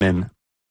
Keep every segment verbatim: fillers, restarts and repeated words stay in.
même.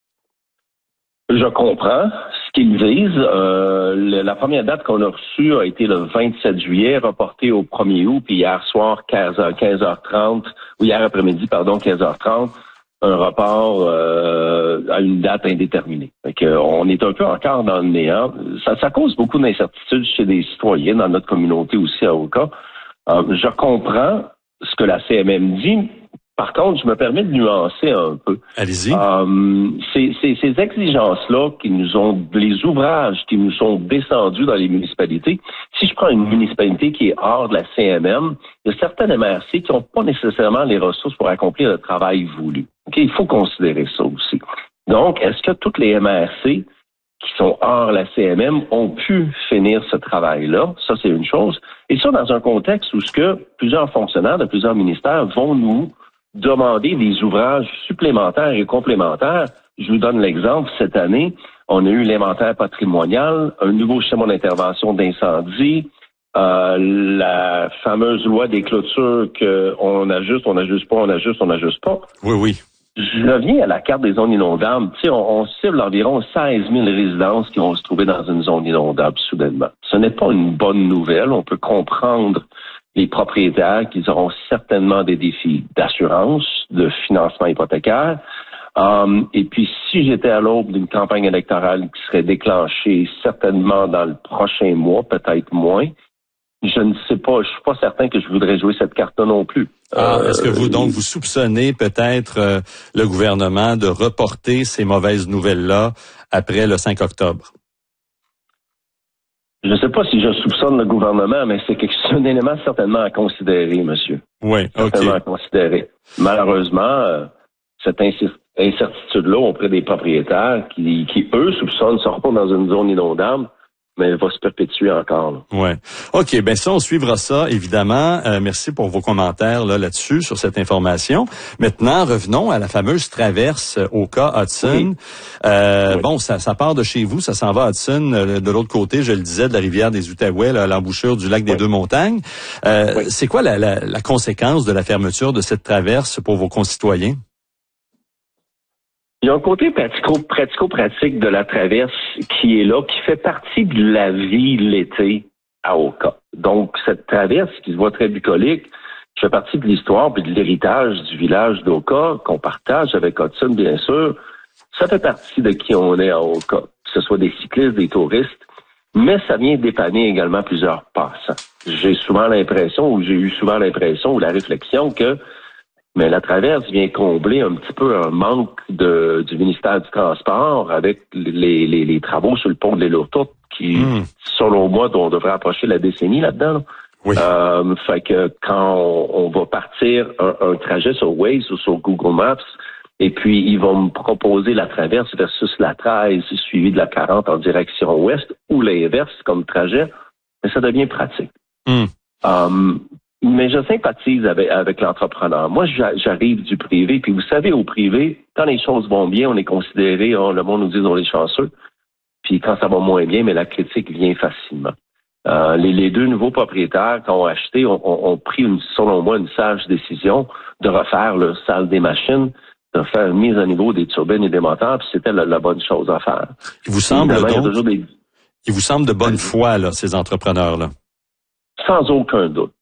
Je comprends ce qu'ils visent. Euh, le, la première date qu'on a reçue a été le vingt-sept juillet, reportée au premier août, puis hier soir, quinze heures trente, ou hier après-midi, pardon, quinze heures trente, un report euh, à une date indéterminée. Fait que, on est un peu encore dans le néant. Ça, ça cause beaucoup d'incertitudes chez des citoyens, dans notre communauté aussi à Oka. Euh, je comprends ce que la C M M dit. Par contre, je me permets de nuancer un peu. Allez-y. Euh, ces, ces, ces exigences-là qui nous ont, les ouvrages qui nous sont descendus dans les municipalités, si je prends une municipalité qui est hors de la C M M, il y a certaines M R C qui n'ont pas nécessairement les ressources pour accomplir le travail voulu. Okay? Il faut considérer ça aussi. Donc, est-ce que toutes les M R C qui sont hors la C M M ont pu finir ce travail-là? Ça, c'est une chose. Et ça, dans un contexte où ce que plusieurs fonctionnaires de plusieurs ministères vont nous demander des ouvrages supplémentaires et complémentaires. Je vous donne l'exemple. Cette année, on a eu l'inventaire patrimonial, un nouveau schéma d'intervention d'incendie, euh, la fameuse loi des clôtures qu'on ajuste, on n'ajuste pas, on ajuste, on n'ajuste pas. Oui, oui. Je reviens à la carte des zones inondables. Tu sais, on, on cible environ seize mille résidences qui vont se trouver dans une zone inondable soudainement. Ce n'est pas une bonne nouvelle. On peut comprendre les propriétaires qu'ils auront certainement des défis d'assurance, de financement hypothécaire. Um, et puis, si j'étais à l'aube d'une campagne électorale qui serait déclenchée certainement dans le prochain mois, peut-être moins, je ne sais pas, je suis pas certain que je voudrais jouer cette carte-là non plus. Ah, euh, est-ce que vous, donc, vous soupçonnez peut-être euh, le gouvernement de reporter ces mauvaises nouvelles-là après le cinq octobre? Je ne sais pas si je soupçonne le gouvernement, mais c'est quelque chose, un élément certainement à considérer, monsieur. Oui, OK. Certainement à considérer. Malheureusement, euh, cette incertitude-là auprès des propriétaires qui, qui eux, soupçonnent, ne seront pas dans une zone inondable, mais elle va se perpétuer encore. Là. Ouais. OK, ben ça, on suivra ça, évidemment. Euh, merci pour vos commentaires là, là-dessus, sur cette information. Maintenant, revenons à la fameuse traverse Oka Hudson. Oui. Euh, oui. Bon, ça, ça part de chez vous, ça s'en va à Hudson, euh, de l'autre côté, je le disais, de la rivière des Outaouais, là, à l'embouchure du lac des oui. Deux-Montagnes. Euh, oui. C'est quoi la, la, la conséquence de la fermeture de cette traverse pour vos concitoyens? Il y a un côté pratico-pratique de la traverse qui est là, qui fait partie de la vie l'été à Oka. Donc, cette traverse qui se voit très bucolique, fait partie de l'histoire et de l'héritage du village d'Oka qu'on partage avec Hudson, bien sûr. Ça fait partie de qui on est à Oka, que ce soit des cyclistes, des touristes, mais ça vient dépanner également plusieurs passants. J'ai souvent l'impression, ou j'ai eu souvent l'impression, ou la réflexion que mais la traverse vient combler un petit peu un manque de, du ministère du Transport avec les, les, les travaux sur le pont de l'île aux Tourtes qui, mmh. selon moi, on devrait approcher la décennie là-dedans. Là. Oui. Euh, fait que quand on, on va partir un, un trajet sur Waze ou sur Google Maps, et puis ils vont me proposer la traverse versus la treize suivie de la quarante en direction ouest ou l'inverse comme trajet, mais ça devient pratique. Mmh. Um, Mais je sympathise avec, avec l'entrepreneur. Moi, j'arrive du privé, puis vous savez, au privé, quand les choses vont bien, on est considéré, oh, le monde nous dit on est chanceux. Puis quand ça va moins bien, mais la critique vient facilement. Euh, les, les deux nouveaux propriétaires qui ont acheté ont, ont, ont pris, une, selon moi, une sage décision de refaire leur salle des machines, de faire une mise à niveau des turbines et des moteurs, puis c'était la, la bonne chose à faire. Il vous semble donc, il, des... il vous semble de bonne foi, là, ces entrepreneurs-là? Sans aucun doute.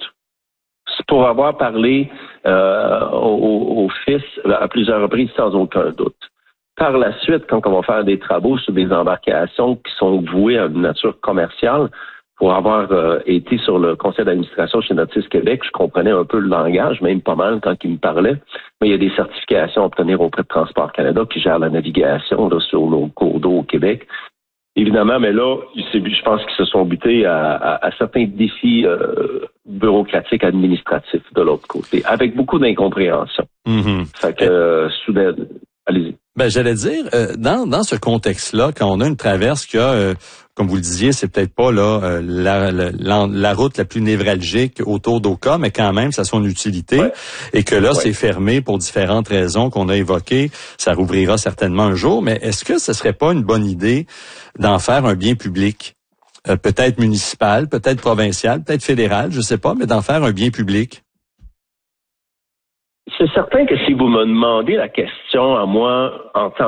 Pour avoir parlé euh, au, au fils à plusieurs reprises, sans aucun doute. Par la suite, quand on va faire des travaux sur des embarcations qui sont vouées à une nature commerciale, pour avoir euh, été sur le conseil d'administration chez Nautis Québec, je comprenais un peu le langage, même pas mal quand il me parlait. Mais il y a des certifications à obtenir auprès de Transport Canada qui gère la navigation là, sur nos cours d'eau au Québec. Évidemment, mais là, je pense qu'ils se sont butés à, à, à certains défis euh, bureaucratiques, administratifs de l'autre côté, avec beaucoup d'incompréhension. Mm-hmm. Fait que, euh, soudain, allez-y. Ben, j'allais dire, euh, dans, dans ce contexte-là, quand on a une traverse qui a, euh, comme vous le disiez, c'est peut-être pas là euh, la, la, la route la plus névralgique autour d'Oka, mais quand même, ça a son utilité. Ouais. Et que là, ouais. c'est fermé pour différentes raisons qu'on a évoquées. Ça rouvrira certainement un jour, mais est-ce que ce serait pas une bonne idée d'en faire un bien public? Euh, peut-être municipal, peut-être provincial, peut-être fédéral, je sais pas, mais d'en faire un bien public? C'est certain que si vous me demandez la question à moi en tant